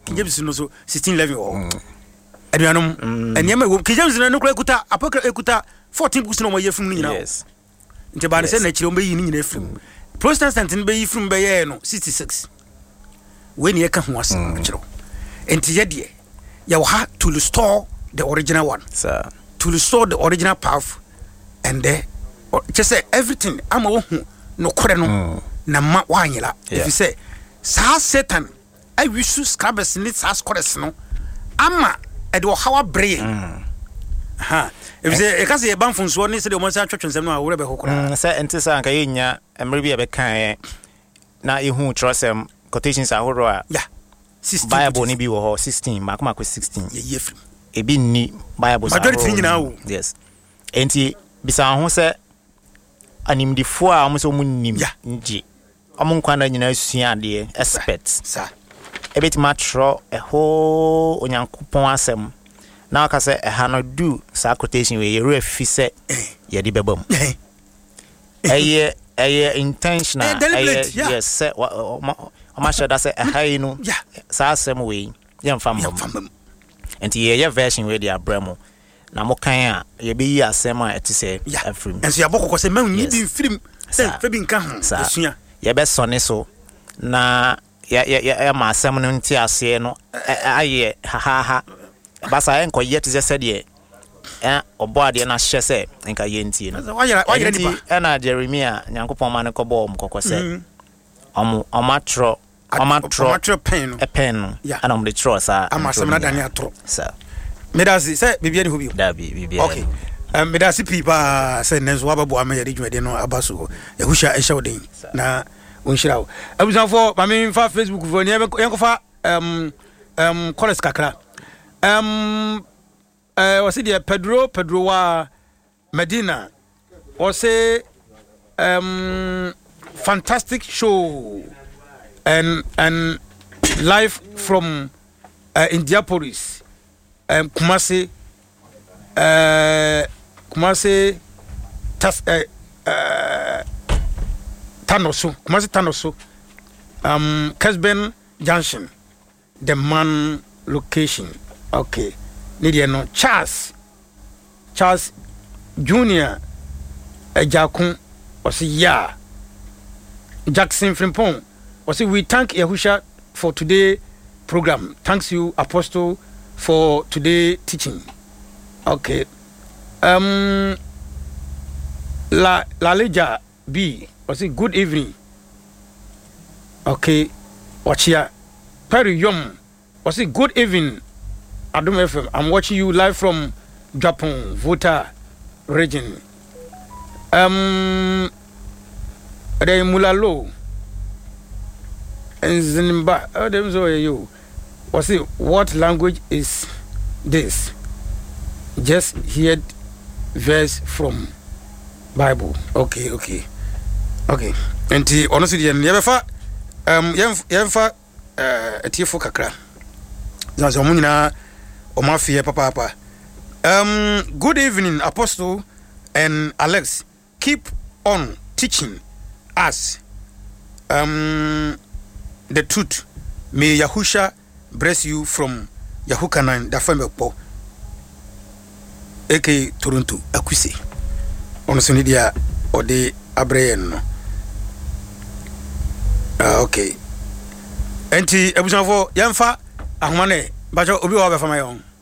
King James no so 1611 o aduanom enyema wo King James no kura ekuta apokra ekuta 14 books no mo yefum ni nyina yes nte ba ne se na chire o be yi ni nyina efum Protestant no be yi fum be ye no 66 when ye ka ho asem chiro enti ye de you have to restore the original one sir to restore the original path and just say everything ama wo hu no kore no na ma wanyela if you say sa Satan I wish you scrabbers need sa scores no ama e do how brain ha if you say e ka say e ban funso ni say de mo say atwetwensem no a wo rebe hokora say enti say anka yenya emre bi e be kan na ehu trosem quotations ahoro a yeah 16 Bible ni bi wo ho 16 makoma ko 16 ye free e bi ni Bible sa majority nyina wo yes enti bisa ho say animdifo a mo so munnim nji amon kwana nyina sua de experts sa ebeti matro ho onyankopon asem na aka say ha no do sa quotation we yere afi say ye de bebam eye intentional yes say o ma shada say ha inu sa asem we ye mfam enti ye version we de abramo na mo kan a ye be yi asem a eti say afrim enso ya bokoko say man ni bi film say fe bi nka ho sua ye be sone so na ya ma asem no nti ase no aye ha basa enko yet ze said ye obo ade na hye se enka ye nti no wayere nipa na Jeremia nyankopon ma ne kobo mkoko se omatro pen a pen and on the tross am asem na dani atro sir medasi say bibia ni hobi da bibia okay medasi pipa say nenzo ababo ama yare dwuade no abaso ehusha ehya odin na onhirawo abusanfo ma me fa Facebook fo ni yenkofa college kakra wasi dia Pedro wa Medina wasi fantastic show and live from Indianapolis Kumasi Tanoso Kesben Junction the man location okay Nidia no Charles Junior Ejakun was ya Jackson Frimpong was we thank Yahusha for today program. Thanks you Apostle for today teaching. Okay. La Leja B was it good evening. Okay. Watch ya. Perry Yom was it good evening. Adum FM. I'm watching you live from Japan, Vota region. The Mulalo and Zinimba. Them so you. Was it what language is this? Just heard verse from Bible. Okay. And honestly, yemfa etiefo kakra. Zazo munina omafie papa. Good evening, Apostle and Alex. Keep on teaching us the truth. May Yahusha bless you from Yahukanan, the family po. AK Toronto, Akwisi. Onosonidia ode Abrayen. Okay. Enti ebusanfo yemfa ahomane bajo obi wa be fama yon.